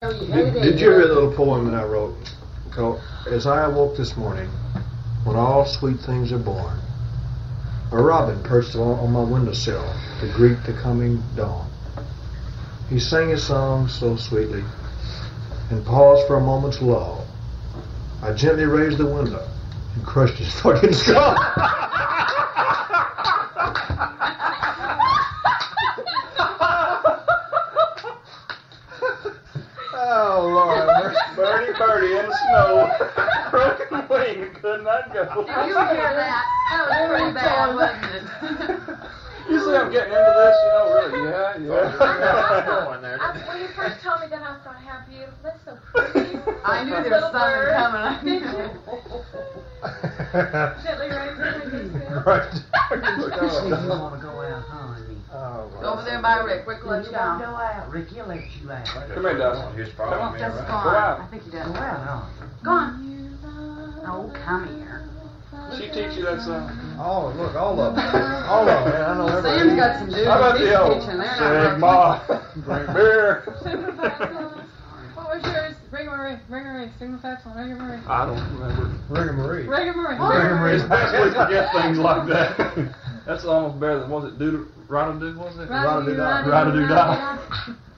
Did you hear the little poem that I wrote? Called, As I awoke this morning, when all sweet things are born, a robin perched on my windowsill to greet the coming dawn. He sang his song so sweetly and paused for a moment's lull. I gently raised the window and crushed his fucking skull. Oh, Lord. Birdie in the snow. Broken wing, could not go. Did you hear that? That was pretty bad, wasn't it? You see I'm getting into this, you know, really. When you first told me that, I thought, how beautiful. That's so pretty. I knew there was something coming. I knew. Gently raised it. Right. You want to go out, huh, honey? Go over there by Rick. Rick will let you Go down. out. Rick, he'll let you out. Come here, Dustin. He's Come following on. me Just around. gone. Go out. I think he Go does. out, huh? Go on. Oh, come here. She teach you that song? Oh, look, all of them. All of them, man. I know Sam's everybody. got some dudes How about he's the old teaching. They're Sigma, not drink beer? What was yours? Ring-a-marie. Sigma Fapsel, ring-a-marie. I don't remember. Ring-a-marie. Ring-a-marie. It's best we forget things like that. That's almost better than, was it Rada-doo, was it? Rada-doo-dah. Rada-doo-dah.